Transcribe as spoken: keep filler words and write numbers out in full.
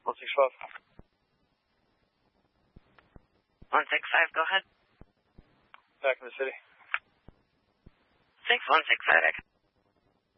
one six five. one six five, go ahead. Back in the city. six one six five,